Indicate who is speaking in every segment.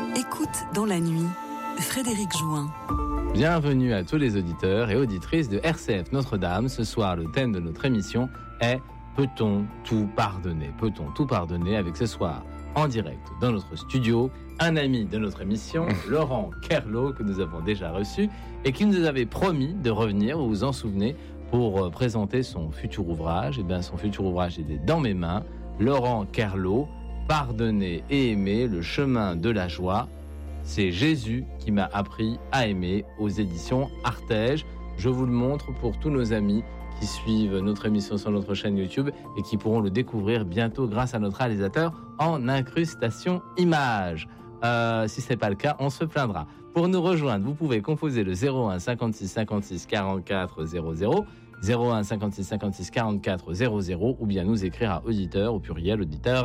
Speaker 1: Écoute dans la nuit, Frédéric Jouin.
Speaker 2: Bienvenue à tous les auditeurs et auditrices de RCF Notre-Dame. Ce soir, le thème de notre émission est « Peut-on tout pardonner ?» Peut-on tout pardonner avec ce soir, en direct dans notre studio, un ami de notre émission, Laurent Kerlot, que nous avons déjà reçu et qui nous avait promis de revenir, vous vous en souvenez, pour présenter son futur ouvrage. Eh bien, son futur ouvrage est dans mes mains. Laurent Kerlot, Pardonner et aimer, le chemin de la joie. C'est Jésus qui m'a appris à aimer, aux éditions Artege. Je vous le montre pour tous nos amis qui suivent notre émission sur notre chaîne YouTube et qui pourront le découvrir bientôt grâce à notre réalisateur en incrustation images. Si ce n'est pas le cas, on se plaindra. Pour nous rejoindre, vous pouvez composer le 01 56 56 44 00, 01 56 56 44 00, ou bien nous écrire à auditeurs, au pluriel,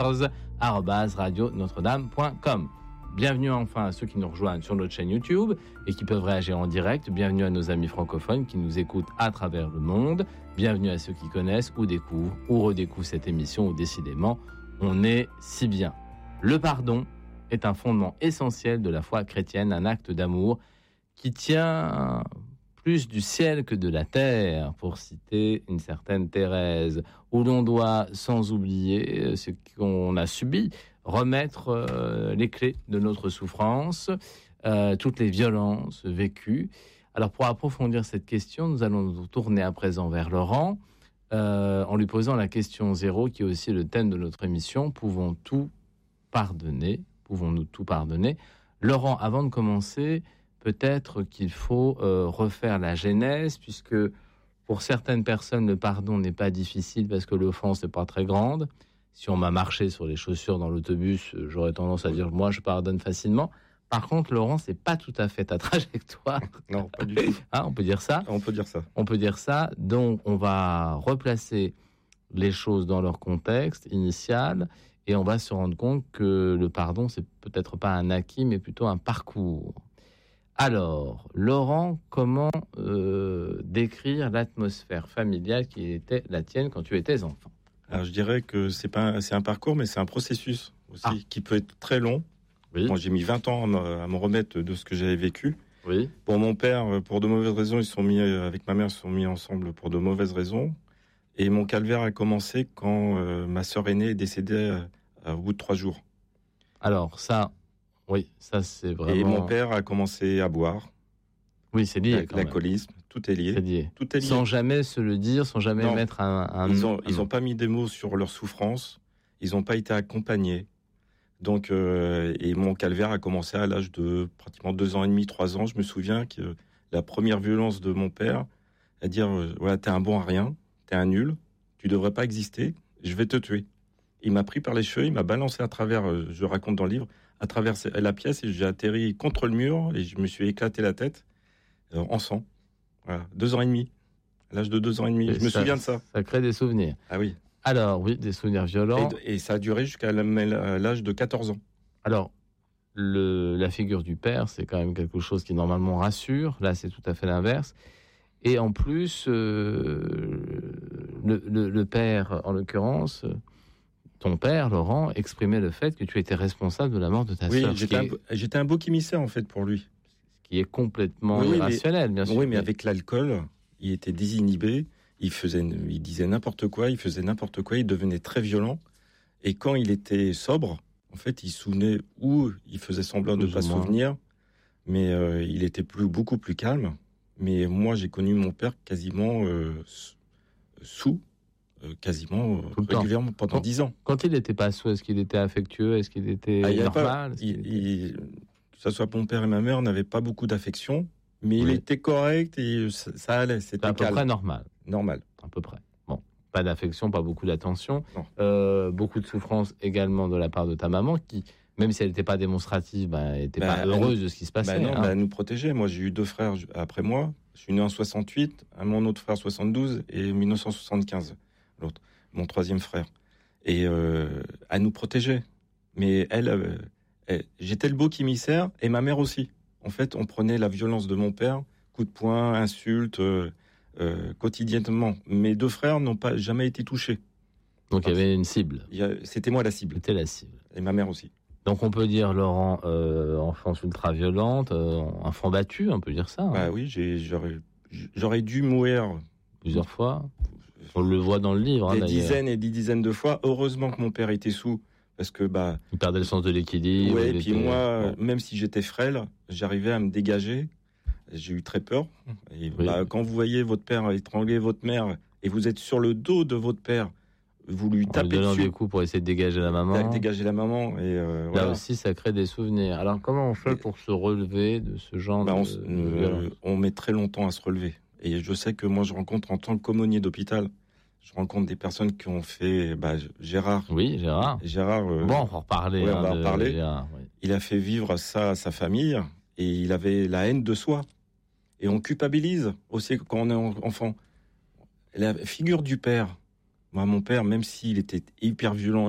Speaker 2: auditeurs@radionotre-dame.com. Bienvenue enfin à ceux qui nous rejoignent sur notre chaîne YouTube et qui peuvent réagir en direct. Bienvenue à nos amis francophones qui nous écoutent à travers le monde. Bienvenue à ceux qui connaissent ou découvrent ou redécouvrent cette émission où décidément on est si bien. Le pardon est un fondement essentiel de la foi chrétienne, un acte d'amour qui tient plus du ciel que de la terre, pour citer une certaine Thérèse, où l'on doit, sans oublier ce qu'on a subi, remettre les clés de notre souffrance, toutes les violences vécues. Alors pour approfondir cette question, nous allons nous tourner à présent vers Laurent, en lui posant la question 0, qui est aussi le thème de notre émission. Pouvons-nous tout pardonner ? Laurent, avant de commencer, peut-être qu'il faut refaire la genèse, puisque pour certaines personnes, le pardon n'est pas difficile parce que l'offense n'est pas très grande. Si on m'a marché sur les chaussures dans l'autobus, j'aurais tendance à dire « moi, je pardonne facilement ». Par contre, Laurent, c'est pas tout à fait ta trajectoire.
Speaker 3: Non, pas du tout.
Speaker 2: Hein, on peut dire ça ?
Speaker 3: On peut dire ça.
Speaker 2: On peut dire ça. Donc, on va replacer les choses dans leur contexte initial et on va se rendre compte que le pardon, c'est peut-être pas un acquis, mais plutôt un parcours. Alors, Laurent, comment décrire l'atmosphère familiale qui était la tienne quand tu étais enfant ?
Speaker 3: Alors, je dirais que c'est un parcours, mais c'est un processus aussi qui peut être très long.
Speaker 2: Oui.
Speaker 3: Moi, j'ai mis 20 ans à me remettre de ce que j'avais vécu.
Speaker 2: Oui.
Speaker 3: Pour mon père, pour de mauvaises raisons, avec ma mère, ils se sont mis ensemble pour de mauvaises raisons. Et mon calvaire a commencé quand ma sœur aînée est décédée au bout de 3 jours.
Speaker 2: Alors, ça, oui, ça c'est vraiment...
Speaker 3: Et mon père a commencé à boire.
Speaker 2: Oui, c'est lié.
Speaker 3: L'alcoolisme, tout est lié.
Speaker 2: C'est lié.
Speaker 3: Tout est lié.
Speaker 2: Sans jamais se le dire, sans jamais mettre un
Speaker 3: Ils ont pas mis des mots sur leur souffrance. Ils n'ont pas été accompagnés. Donc, et mon calvaire a commencé à l'âge de pratiquement 2 ans et demi, 3 ans. Je me souviens que la première violence de mon père, à dire voilà, t'es un bon à rien, t'es un nul, tu devrais pas exister, je vais te tuer. Il m'a pris par les cheveux, il m'a balancé à travers, je raconte dans le livre, à travers la pièce, et j'ai atterri contre le mur et je me suis éclaté la tête en sang. Voilà, 2 ans et demi, à l'âge de 2 ans et demi. Je me souviens de ça.
Speaker 2: Ça crée des souvenirs.
Speaker 3: Ah oui.
Speaker 2: Alors, oui, des souvenirs violents.
Speaker 3: Et ça a duré jusqu'à l'âge de 14 ans.
Speaker 2: Alors, la figure du père, c'est quand même quelque chose qui normalement rassure. Là, c'est tout à fait l'inverse. Et en plus, le père, en l'occurrence, ton père, Laurent, exprimait le fait que tu étais responsable de la mort de ta sœur.
Speaker 3: Oui, j'étais un bouc émissaire, en fait, pour lui.
Speaker 2: Ce qui est complètement irrationnel, bien sûr.
Speaker 3: Oui, mais avec l'alcool, il était désinhibé. Il disait n'importe quoi, il faisait n'importe quoi, il devenait très violent. Et quand il était sobre, en fait, il se souvenait ou il faisait semblant de ne pas se souvenir, mais il était beaucoup plus calme. Mais moi, j'ai connu mon père quasiment quasiment régulièrement pendant 10 ans.
Speaker 2: Quand il n'était pas sous, est-ce qu'il était affectueux ? Est-ce qu'il était normal ?
Speaker 3: Que ce soit mon père et ma mère n'avaient pas beaucoup d'affection, mais il était correct et ça allait, c'était
Speaker 2: à peu près normal.
Speaker 3: Normal.
Speaker 2: À peu près. Bon, pas d'affection, pas beaucoup d'attention. Beaucoup de souffrance également de la part de ta maman qui, même si elle n'était pas démonstrative, n'était pas heureuse de ce qui se passait.
Speaker 3: Elle nous protégeait. Moi, j'ai eu 2 frères après moi. Je suis né en 68, mon autre frère 72 et 1975, l'autre, mon 3e frère. Et elle nous protégeait. Mais elle, j'étais le bouc émissaire et ma mère aussi. En fait, on prenait la violence de mon père, coups de poing, insultes, quotidiennement. Mes 2 frères n'ont jamais été touchés.
Speaker 2: Donc il y avait une cible.
Speaker 3: C'était moi la cible.
Speaker 2: C'était la cible.
Speaker 3: Et ma mère aussi.
Speaker 2: Donc on peut dire, Laurent, enfance ultra-violente, enfant battu, on peut dire ça.
Speaker 3: Bah oui, j'aurais dû mourir
Speaker 2: plusieurs fois. On le voit dans le livre.
Speaker 3: Des dizaines et des dizaines de fois. Heureusement que mon père était sous, parce que
Speaker 2: il perdait le sens de l'équilibre.
Speaker 3: Ouais, et puis moi, même si j'étais frêle, j'arrivais à me dégager. J'ai eu très peur. Et quand vous voyez votre père étrangler votre mère et vous êtes sur le dos de votre père, vous lui tapez dessus.
Speaker 2: Des coups pour essayer de dégager la maman.
Speaker 3: Et
Speaker 2: là
Speaker 3: voilà.
Speaker 2: aussi, ça crée des souvenirs. Alors, comment on fait pour se relever de ce genre
Speaker 3: on met très longtemps à se relever. Et je sais que moi, je rencontre en tant qu'aumônier d'hôpital, je rencontre des personnes qui ont fait... Gérard.
Speaker 2: Oui, Gérard.
Speaker 3: Bon,
Speaker 2: on va en reparler.
Speaker 3: Ouais, on va en reparler.
Speaker 2: Gérard,
Speaker 3: Il a fait vivre ça à sa famille et il avait la haine de soi. Et on culpabilise aussi quand on est enfant. La figure du père... Moi, mon père, même s'il était hyper violent,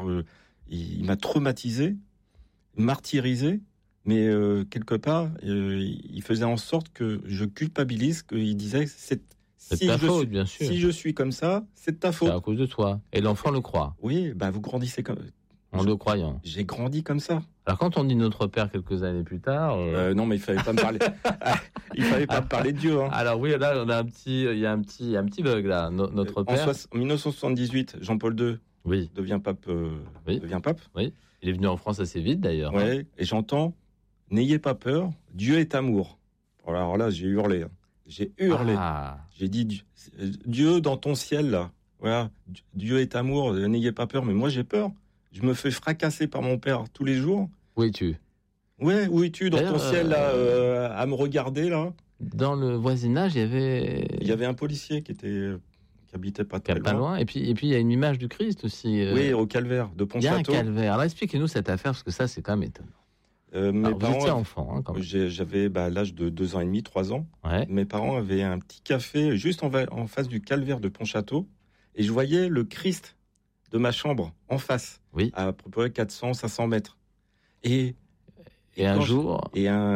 Speaker 3: il m'a traumatisé, martyrisé, mais quelque part, il faisait en sorte que je culpabilise, qu'il disait,
Speaker 2: c'est ta faute, bien sûr.
Speaker 3: Si je suis comme ça, c'est de ta faute.
Speaker 2: C'est à cause de toi. Et l'enfant le croit.
Speaker 3: Oui, vous grandissez comme...
Speaker 2: En le croyant.
Speaker 3: J'ai grandi comme ça.
Speaker 2: Alors quand on dit notre père quelques années plus tard...
Speaker 3: non, mais il fallait pas me parler. Il fallait pas me parler de Dieu. Hein.
Speaker 2: Alors oui, là, il y a un petit bug là. Notre père.
Speaker 3: En 1978, Jean-Paul II devient pape. Devient pape.
Speaker 2: Oui. Il est venu en France assez vite d'ailleurs.
Speaker 3: Oui. Et j'entends, n'ayez pas peur, Dieu est amour. Alors là, j'ai hurlé. J'ai hurlé. J'ai dit, Dieu dans ton ciel là. Voilà, Dieu est amour. N'ayez pas peur. Mais moi, j'ai peur. Je me fais fracasser par mon père tous les jours.
Speaker 2: Où es-tu ?
Speaker 3: Ouais, où es-tu dans ton ciel là, à me regarder là ?
Speaker 2: Dans le voisinage, il
Speaker 3: y avait un policier qui habitait pas très
Speaker 2: loin. Et puis il y a une image du Christ aussi.
Speaker 3: Oui, au calvaire de Pontchâteau.
Speaker 2: Il y a un calvaire. Alors expliquez-nous cette affaire parce que ça c'est quand même étonnant.
Speaker 3: Mes parents,
Speaker 2: vous étiez enfant, quand même.
Speaker 3: J'avais l'âge de 2 ans et demi, 3 ans.
Speaker 2: Ouais.
Speaker 3: Mes parents avaient un petit café juste en face du calvaire de Pontchâteau et je voyais le Christ de ma chambre en face, à peu près 400-500 mètres. Et un jour,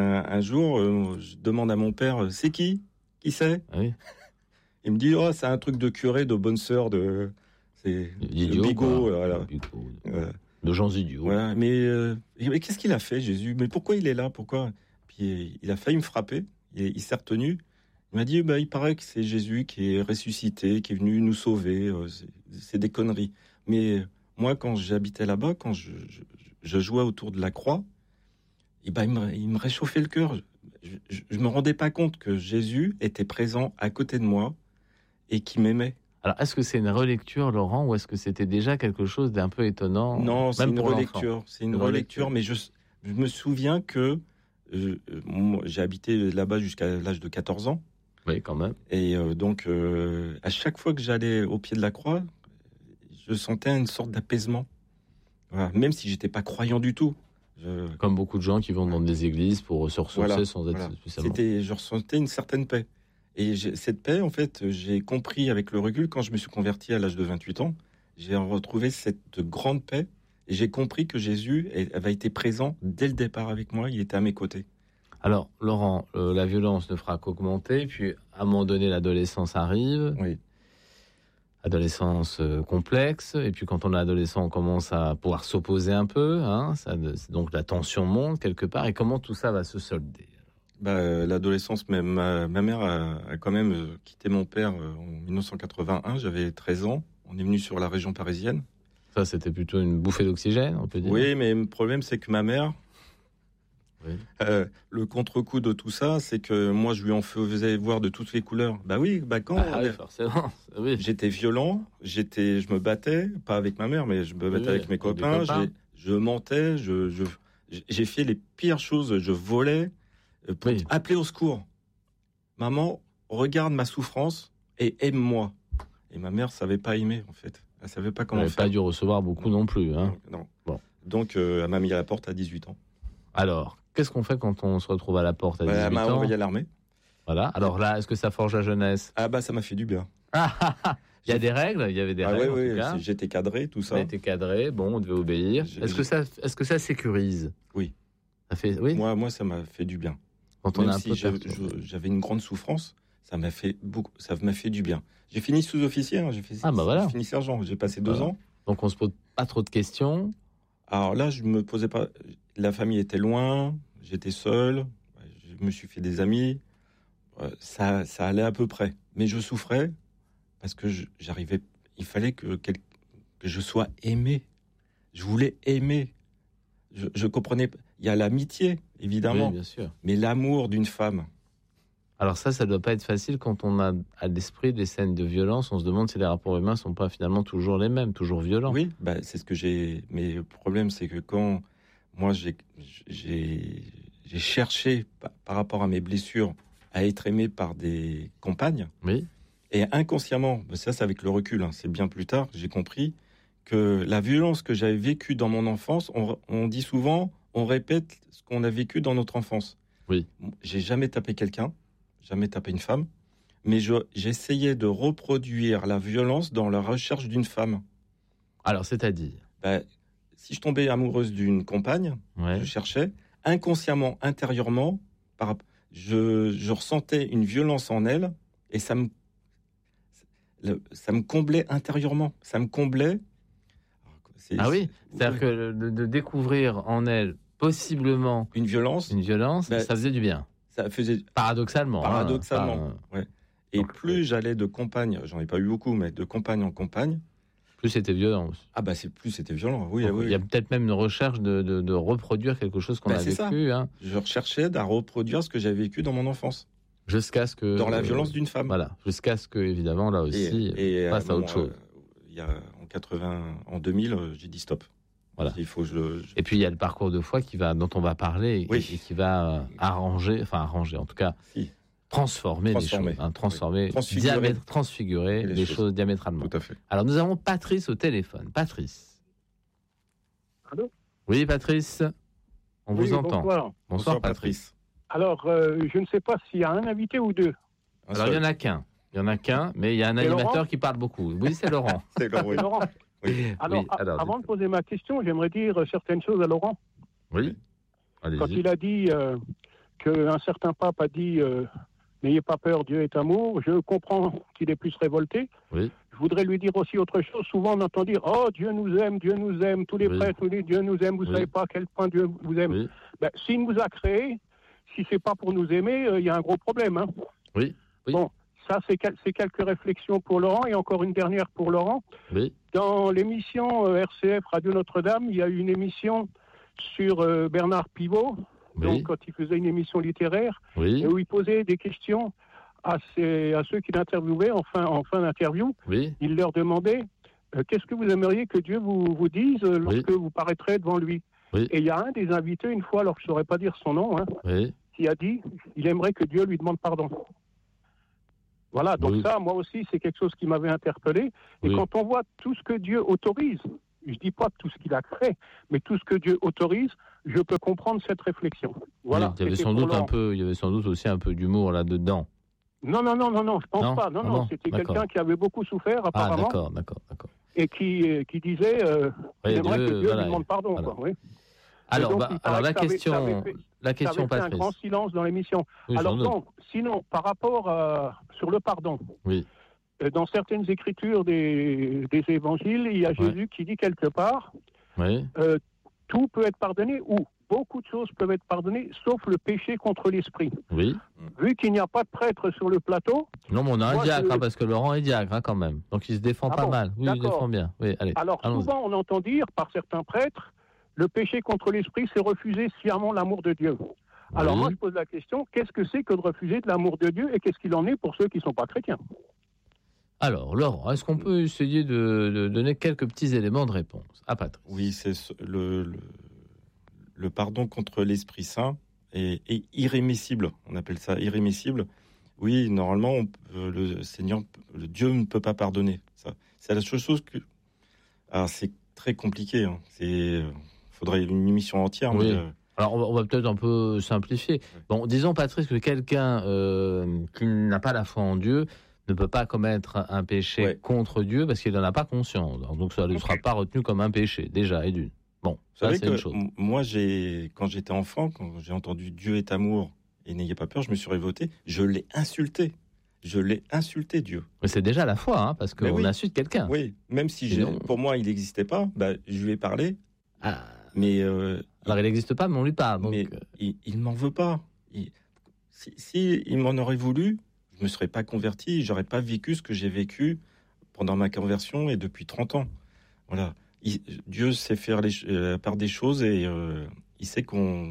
Speaker 3: je demande à mon père, c'est qui c'est? Il me dit, c'est un truc de curé, de bonne sœur, c'est Bigot, voilà.
Speaker 2: De gens idiots.
Speaker 3: Ouais, mais qu'est-ce qu'il a fait, Jésus? Mais pourquoi il est là? Pourquoi? Puis il a failli me frapper. Il s'est retenu. Il m'a dit, il paraît que c'est Jésus qui est ressuscité, qui est venu nous sauver. C'est des conneries. Mais moi, quand j'habitais là-bas, quand je jouais autour de la croix, il me réchauffait le cœur. Je me rendais pas compte que Jésus était présent à côté de moi et qui m'aimait.
Speaker 2: Alors, est-ce que c'est une relecture, Laurent, ou est-ce que c'était déjà quelque chose d'un peu étonnant?
Speaker 3: Non, c'est une relecture. C'est une relecture, mais je me souviens que j'ai habité là-bas jusqu'à l'âge de 14 ans.
Speaker 2: Oui, quand même.
Speaker 3: Et donc, à chaque fois que j'allais au pied de la croix, je sentais une sorte d'apaisement. Voilà. Même si j'étais pas croyant du tout.
Speaker 2: Comme beaucoup de gens qui vont dans des églises pour se ressourcer sans être spécialement...
Speaker 3: Je ressentais une certaine paix. Et cette paix, en fait, j'ai compris avec le recul, quand je me suis converti à l'âge de 28 ans, j'ai retrouvé cette grande paix et j'ai compris que Jésus avait été présent dès le départ avec moi, il était à mes côtés.
Speaker 2: Alors, Laurent, la violence ne fera qu'augmenter, puis à un moment donné, l'adolescence arrive.
Speaker 3: Oui.
Speaker 2: Adolescence complexe, et puis quand on est adolescent, on commence à pouvoir s'opposer un peu, donc la tension monte quelque part, et comment tout ça va se solder?
Speaker 3: L'adolescence, ma mère a quand même quitté mon père en 1981, j'avais 13 ans, on est venu sur la région parisienne.
Speaker 2: Ça, c'était plutôt une bouffée d'oxygène, on peut dire?
Speaker 3: Oui, mais le problème, c'est que ma mère... le contre-coup de tout ça, c'est que moi je lui en faisais voir de toutes les couleurs.
Speaker 2: Forcément. Oui.
Speaker 3: J'étais violent, je me battais, pas avec ma mère, mais je me battais avec mes copains. Je mentais, j'ai fait les pires choses. Je volais pour appeler au secours. Maman, regarde ma souffrance et aime-moi. Et ma mère savait pas aimer en fait. Elle savait pas comment faire.
Speaker 2: Elle n'a pas dû recevoir beaucoup non plus.
Speaker 3: Non. Bon. Donc elle m'a mis à la porte à 18 ans.
Speaker 2: Alors, qu'est-ce qu'on fait quand on se retrouve à la porte à 18 ans?
Speaker 3: Elle m'a envoyé à l'armée.
Speaker 2: Voilà. Alors là, est-ce que ça forge la jeunesse?
Speaker 3: Ça m'a fait du bien.
Speaker 2: Il y a des règles, il y avait des règles.
Speaker 3: Oui,
Speaker 2: en tout cas.
Speaker 3: J'étais cadré, tout ça.
Speaker 2: On était cadré, on devait obéir. Est-ce que ça sécurise?
Speaker 3: Oui.
Speaker 2: Ça fait, oui.
Speaker 3: Moi, ça m'a fait du bien.
Speaker 2: Quand
Speaker 3: Même si j'avais une grande souffrance, ça m'a fait du bien. J'ai fini sous-officier, j'ai fini sergent. J'ai passé 2 ans.
Speaker 2: Donc on se pose pas trop de questions.
Speaker 3: Alors là, je me posais pas. La famille était loin, j'étais seul, je me suis fait des amis. Ça allait à peu près. Mais je souffrais parce que j'arrivais. Il fallait que je sois aimé. Je voulais aimer. Je comprenais. Il y a l'amitié, évidemment,
Speaker 2: Oui, bien sûr.
Speaker 3: mais l'amour d'une femme.
Speaker 2: Alors ça ne doit pas être facile quand on a à l'esprit des scènes de violence. On se demande si les rapports humains ne sont pas finalement toujours les mêmes, toujours violents.
Speaker 3: Oui, c'est ce que j'ai. Mais le problème, c'est que quand moi j'ai cherché par rapport à mes blessures à être aimé par des compagnes,
Speaker 2: Oui.
Speaker 3: et inconsciemment, ça c'est avec le recul, hein, c'est bien plus tard, j'ai compris que la violence que j'avais vécue dans mon enfance, on dit souvent, on répète ce qu'on a vécu dans notre enfance.
Speaker 2: Oui.
Speaker 3: J'ai jamais tapé quelqu'un, jamais tapé une femme, mais j'essayais de reproduire la violence dans la recherche d'une femme.
Speaker 2: Alors, c'est-à-dire
Speaker 3: si je tombais amoureuse d'une compagne,
Speaker 2: ouais.
Speaker 3: je cherchais, inconsciemment, intérieurement, je ressentais une violence en elle, et ça me comblait intérieurement. Ça me comblait.
Speaker 2: Ah oui, c'est-à-dire que de découvrir en elle possiblement
Speaker 3: une violence,
Speaker 2: ça faisait du bien.
Speaker 3: Ça faisait
Speaker 2: paradoxalement.
Speaker 3: Ouais. Et donc, plus j'allais de compagne, j'en ai pas eu beaucoup, mais de compagne en compagne,
Speaker 2: plus c'était violent.
Speaker 3: Plus c'était violent. Oui,
Speaker 2: donc, il y a peut-être même une recherche de reproduire quelque chose qu'on a vécu. Hein.
Speaker 3: Je recherchais à reproduire ce que j'avais vécu dans mon enfance.
Speaker 2: Jusqu'à ce que
Speaker 3: dans la violence d'une femme.
Speaker 2: Voilà, jusqu'à ce que évidemment là aussi passe à autre chose.
Speaker 3: Il y a en 2000, j'ai dit stop.
Speaker 2: Voilà.
Speaker 3: Il faut
Speaker 2: Et puis il y a le parcours de foi dont on va parler et qui va arranger, en tout cas, transformer les choses, transfigurer les choses diamétralement.
Speaker 3: Tout à fait.
Speaker 2: Alors nous avons Patrice au téléphone. Patrice.
Speaker 4: Allô ?
Speaker 2: Oui, Patrice. On vous entend. Bonsoir, Patrice.
Speaker 4: Alors, je ne sais pas s'il y a un invité ou deux.
Speaker 2: Alors, il n'y en a qu'un. Mais il y a un animateur qui parle beaucoup. Oui, c'est Laurent.
Speaker 3: C'est Laurent.
Speaker 4: Oui. Alors, avant de poser ma question, j'aimerais dire certaines choses à Laurent.
Speaker 2: Oui. Allez-y.
Speaker 4: Quand il a dit qu'un certain pape a dit n'ayez pas peur, Dieu est amour, je comprends qu'il est plus révolté.
Speaker 2: Oui.
Speaker 4: Je voudrais lui dire aussi autre chose. Souvent, on entend dire oh, Dieu nous aime, tous les prêtres nous disent Dieu nous aime, vous ne savez pas à quel point Dieu vous aime.
Speaker 2: Oui.
Speaker 4: S'il nous a créés, si c'est pas pour nous aimer, il y a un gros problème. Hein.
Speaker 2: Oui.
Speaker 4: Bon, ça, c'est quelques réflexions pour Laurent. Et encore une dernière pour Laurent.
Speaker 2: Oui.
Speaker 4: Dans l'émission RCF Radio Notre-Dame, il y a eu une émission sur Bernard Pivot, donc quand il faisait une émission littéraire, et où il posait des questions à ceux qui l'interviewaient en fin d'interview.
Speaker 2: Oui. Il
Speaker 4: leur demandait qu'est-ce que vous aimeriez que Dieu vous dise lorsque vous paraîtrez devant lui.
Speaker 2: Oui.
Speaker 4: Et il y a un des invités, une fois, alors je ne saurais pas dire son nom, qui a dit il aimerait que Dieu lui demande pardon. Voilà, donc ça, moi aussi, c'est quelque chose qui m'avait interpellé. Et quand on voit tout ce que Dieu autorise, je ne dis pas tout ce qu'il a créé, mais tout ce que Dieu autorise, je peux comprendre cette réflexion. Voilà.
Speaker 2: Il y avait sans doute aussi un peu d'humour là-dedans.
Speaker 4: Non, je pense pas. Non, c'était quelqu'un qui avait beaucoup souffert, apparemment.
Speaker 2: Ah, d'accord.
Speaker 4: Et qui disait il aimerait que Dieu lui demande pardon.
Speaker 2: Voilà.
Speaker 4: Quoi, oui.
Speaker 2: Alors la question,
Speaker 4: ça avait fait
Speaker 2: Patrice.
Speaker 4: un grand silence dans l'émission.
Speaker 2: Oui,
Speaker 4: alors sinon, par rapport sur le pardon, dans certaines écritures des évangiles, il y a Jésus qui dit quelque part, tout peut être pardonné ou beaucoup de choses peuvent être pardonnées, sauf le péché contre l'esprit.
Speaker 2: Oui.
Speaker 4: Vu qu'il n'y a pas de prêtre sur le plateau...
Speaker 2: Non, mais on a un diacre, parce que Laurent est diacre quand même. Donc il se défend pas mal. Oui, il se défend bien. Oui, allez,
Speaker 4: alors souvent, on entend dire par certains prêtres, le péché contre l'esprit, c'est refuser sciemment l'amour de Dieu. Alors moi, je pose la question, qu'est-ce que c'est que de refuser de l'amour de Dieu et qu'est-ce qu'il en est pour ceux qui ne sont pas chrétiens ?
Speaker 2: Alors, Laurent, est-ce qu'on peut essayer de donner quelques petits éléments de réponse à Patrice ?
Speaker 3: Oui, c'est le pardon contre l'Esprit Saint est irrémissible. On appelle ça irrémissible. Oui, normalement, Dieu ne peut pas pardonner. Ça, c'est la seule chose que... Alors, c'est très compliqué. Hein. Faudrait une émission entière.
Speaker 2: Oui.
Speaker 3: Mais,
Speaker 2: alors, on va peut-être un peu simplifier. Bon, disons, Patrice, que quelqu'un qui n'a pas la foi en Dieu ne peut pas commettre un péché contre Dieu parce qu'il n'en a pas conscience. Donc, ça ne sera pas retenu comme un péché, déjà, et d'une. Bon, ça, c'est une chose.
Speaker 3: Moi, quand j'étais enfant, quand j'ai entendu Dieu est amour et n'ayez pas peur, je me suis révolté. Je l'ai insulté. Dieu.
Speaker 2: Mais c'est déjà la foi, parce qu'on insulte quelqu'un.
Speaker 3: Oui, même si pour moi, il n'existait pas, je lui ai parlé. Mais
Speaker 2: alors il n'existe pas, mais on lui parle. Donc...
Speaker 3: Mais il ne m'en veut pas. Si il m'en aurait voulu, je ne me serais pas converti, j'aurais pas vécu ce que j'ai vécu pendant ma conversion et depuis 30 ans. Voilà. Dieu sait faire la part des choses et il sait que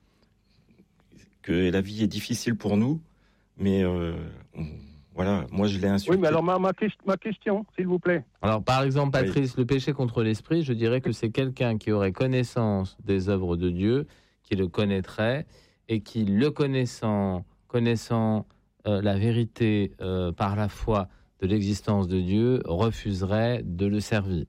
Speaker 3: la vie est difficile pour nous, mais voilà, moi je l'ai insulté.
Speaker 4: Oui, mais alors ma question, s'il vous plaît.
Speaker 2: Alors par exemple, Patrice, le péché contre l'esprit, je dirais que c'est quelqu'un qui aurait connaissance des œuvres de Dieu, qui le connaîtrait, et qui, le connaissant la vérité par la foi de l'existence de Dieu, refuserait de le servir.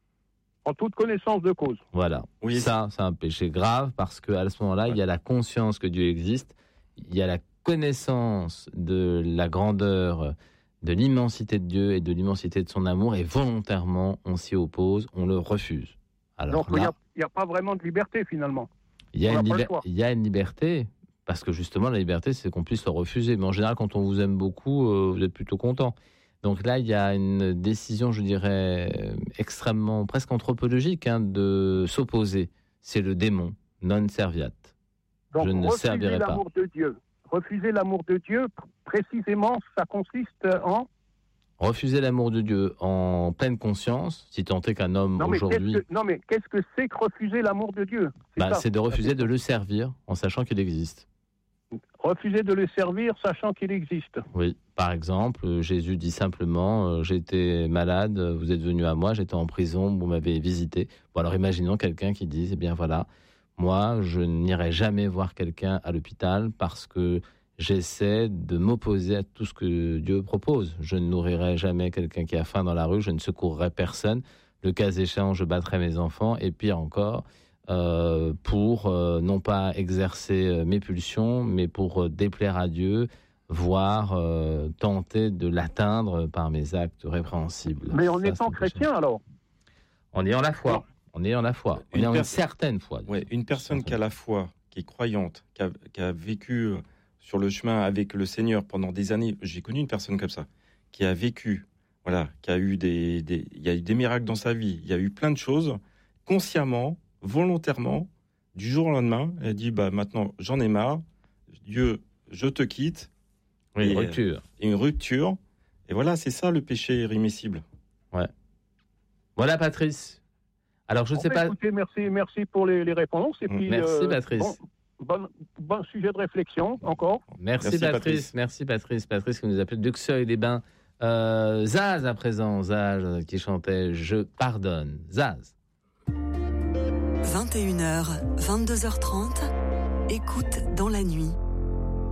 Speaker 4: En toute connaissance de cause.
Speaker 2: Voilà. Oui, ça, c'est un péché grave parce qu'à ce moment-là, il y a la conscience que Dieu existe, il y a la connaissance de la grandeur, de l'immensité de Dieu et de l'immensité de son amour, et volontairement, on s'y oppose, on le refuse. Alors,
Speaker 4: donc, il n'y a pas vraiment de liberté, finalement.
Speaker 2: Il y a une liberté, parce que justement, la liberté, c'est qu'on puisse le refuser. Mais en général, quand on vous aime beaucoup, vous êtes plutôt content. Donc là, il y a une décision, je dirais, extrêmement, presque anthropologique, de s'opposer. C'est le démon, non serviat.
Speaker 4: Donc,
Speaker 2: je ne servirai pas.
Speaker 4: L'amour de Dieu. Refuser l'amour de Dieu, précisément, ça consiste en...
Speaker 2: Refuser l'amour de Dieu en pleine conscience, si tant est qu'un homme aujourd'hui...
Speaker 4: mais qu'est-ce que c'est que refuser l'amour de Dieu ?
Speaker 2: C'est de refuser de le servir en sachant qu'il existe.
Speaker 4: Refuser de le servir sachant qu'il existe.
Speaker 2: Oui, par exemple, Jésus dit simplement, j'étais malade, vous êtes venu à moi, j'étais en prison, vous m'avez visité. Bon, alors imaginons quelqu'un qui dit, eh bien voilà, moi je n'irai jamais voir quelqu'un à l'hôpital parce que j'essaie de m'opposer à tout ce que Dieu propose. Je ne nourrirai jamais quelqu'un qui a faim dans la rue, je ne secourrai personne. Le cas échéant, je battrai mes enfants, et pire encore, pour non pas exercer mes pulsions, mais pour déplaire à Dieu, voire tenter de l'atteindre par mes actes répréhensibles.
Speaker 4: Mais en étant chrétien, alors ?
Speaker 2: En ayant la foi. En ayant la foi. En ayant une certaine foi.
Speaker 3: Ouais, une personne qui a la foi, qui est croyante, qui a vécu sur le chemin avec le Seigneur pendant des années. J'ai connu une personne comme ça, qui a vécu, voilà, qui a eu il y a eu des miracles dans sa vie. Il y a eu plein de choses, consciemment, volontairement, du jour au lendemain. Elle dit, maintenant, j'en ai marre. Dieu, je te quitte.
Speaker 2: Oui, une rupture.
Speaker 3: Et voilà, c'est ça le péché irrémissible.
Speaker 2: Ouais. Voilà, Patrice. Alors, je ne sais pas...
Speaker 4: Écoutez, merci pour les réponses. Et puis,
Speaker 2: merci, Patrice.
Speaker 4: Bon sujet de réflexion, encore.
Speaker 2: Merci Patrice. Merci, Patrice. Patrice qui nous appelle d'Uxeuil-les-Bains. Zaz, à présent. Zaz qui chantait « Je pardonne ». Zaz.
Speaker 1: 21h, 22h30, écoute dans la nuit.